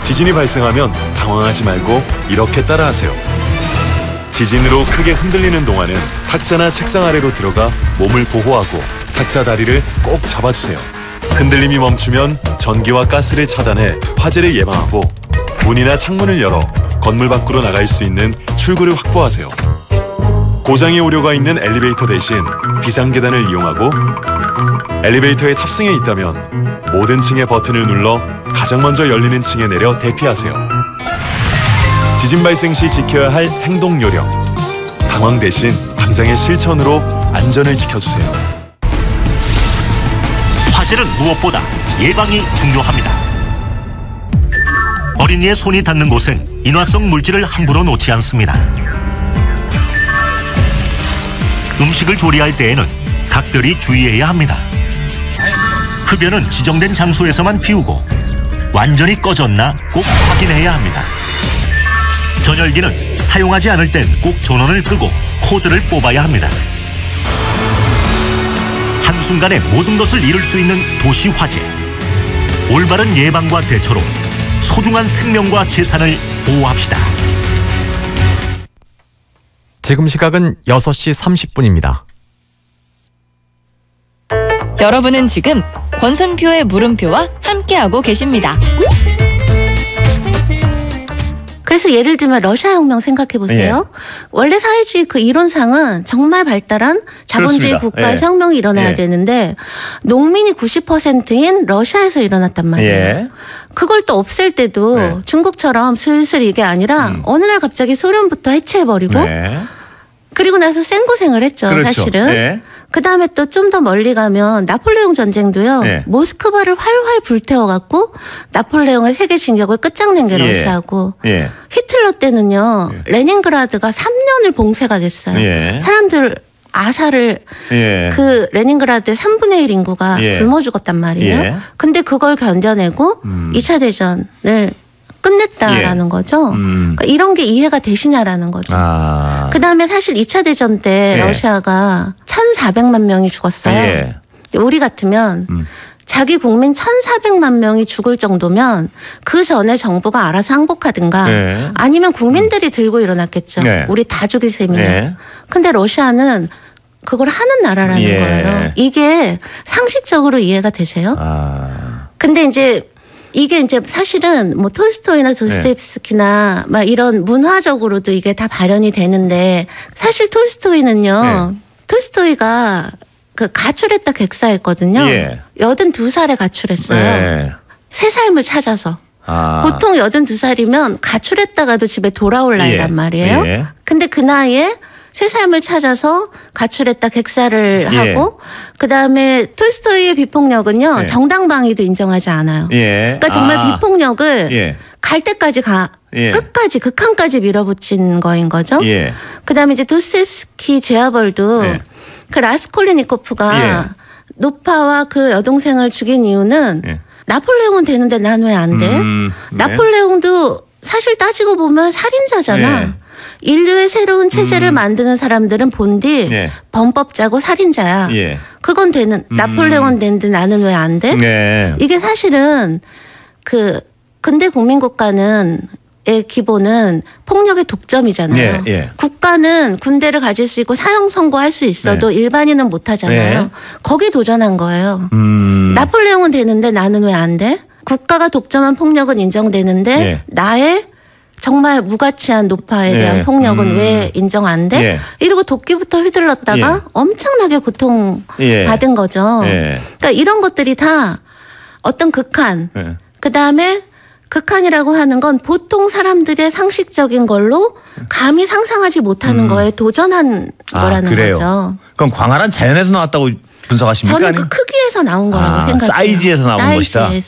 지진이 발생하면 당황하지 말고 이렇게 따라하세요. 지진으로 크게 흔들리는 동안은 탁자나 책상 아래로 들어가 몸을 보호하고 탁자 다리를 꼭 잡아주세요. 흔들림이 멈추면 전기와 가스를 차단해 화재를 예방하고 문이나 창문을 열어 건물 밖으로 나갈 수 있는 출구를 확보하세요. 고장이 우려가 있는 엘리베이터 대신 비상계단을 이용하고 엘리베이터에 탑승해 있다면 모든 층의 버튼을 눌러 가장 먼저 열리는 층에 내려 대피하세요. 지진 발생 시 지켜야 할 행동 요령. 당황 대신 당장의 실천으로 안전을 지켜주세요. 화재는 무엇보다 예방이 중요합니다. 어린이의 손이 닿는 곳엔 인화성 물질을 함부로 놓지 않습니다. 음식을 조리할 때에는 각별히 주의해야 합니다. 흡연은 지정된 장소에서만 피우고 완전히 꺼졌나 꼭 확인해야 합니다. 전열기는 사용하지 않을 땐 꼭 전원을 끄고 코드를 뽑아야 합니다. 한순간에 모든 것을 잃을 수 있는 도시 화재. 올바른 예방과 대처로 소중한 생명과 재산을 보호합시다. 지금 시각은 6시 30분입니다. 여러분은 지금 권순표의 물음표와 함께하고 계십니다. 그래서 예를 들면 러시아 혁명 생각해 보세요. 예. 원래 사회주의 그 이론상은 정말 발달한 자본주의 그렇습니다. 국가에서 예. 혁명이 일어나야 되는데 농민이 90%인 러시아에서 일어났단 말이에요. 예. 그걸 또 없앨 때도 중국처럼 슬슬 이게 아니라 어느 날 갑자기 소련부터 해체해버리고 그리고 나서 생고생을 했죠. 그렇죠. 사실은. 예. 그다음에 또 좀 더 멀리 가면 나폴레옹 전쟁도요. 모스크바를 활활 불태워갖고 나폴레옹의 세계 진격을 끝장낸 게 러시아고 히틀러 때는요. 레닌그라드가 3년을 봉쇄가 됐어요. 사람들 아사를 그 레닌그라드의 3분의 1 인구가 굶어 죽었단 말이에요. 근데 그걸 견뎌내고 2차 대전을 끝냈다라는 거죠. 그러니까 이런 게 이해가 되시냐라는 거죠. 그다음에 사실 2차 대전 때 러시아가 1,400만 명이 죽었어요. 우리 같으면 자기 국민 1,400만 명이 죽을 정도면 그 전에 정부가 알아서 항복하든가 아니면 국민들이 들고 일어났겠죠. 우리 다 죽일 셈이네. 근데 러시아는 그걸 하는 나라라는 거예요. 이게 상식적으로 이해가 되세요? 근데 이게 이제 사실은 뭐 톨스토이나 도스토옙스키나 막 이런 문화적으로도 이게 다 발현이 되는데 사실 톨스토이는요. 톨스토이가 그 가출했다 객사했거든요. 82살에 가출했어요. 새 삶을 찾아서. 보통 82살이면 가출했다가도 집에 돌아올 나이란 말이에요. 근데 그 나이에 새 삶을 찾아서 가출했다 객사를 하고 그다음에 톨스토이의 비폭력은요. 정당방위도 인정하지 않아요. 그러니까 정말 비폭력을 갈 때까지 끝까지 극한까지 밀어붙인 거인 거죠. 그다음에 이제 도스토옙스키 죄와벌도 그 라스콜리니코프가 노파와 그 여동생을 죽인 이유는 나폴레옹은 되는데 난 왜 안 돼? 나폴레옹도 사실 따지고 보면 살인자잖아. 인류의 새로운 체제를 만드는 사람들은 본디 범법자고 살인자야. 그건 되는 나폴레옹은 되는데 나는 왜 안 돼? 이게 사실은 그 근대 국민국가는 의 기본은 폭력의 독점이잖아요. 국가는 군대를 가질 수 있고 사형 선고할 수 있어도 일반인은 못 하잖아요. 거기 도전한 거예요. 나폴레옹은 되는데 나는 왜 안 돼? 국가가 독점한 폭력은 인정되는데 나의 정말 무가치한 노파에 대한 폭력은 왜 인정 안 돼? 이러고 도끼부터 휘둘렀다가 엄청나게 고통받은 거죠. 그러니까 이런 것들이 다 어떤 극한, 그다음에 극한이라고 하는 건 보통 사람들의 상식적인 걸로 감히 상상하지 못하는 거에 도전한 거라는 거죠. 그럼 광활한 자연에서 나왔다고 분석하십니까? 저는 그 크기에서 나온 거라고 생각해요. 사이즈에서 나온 것이다.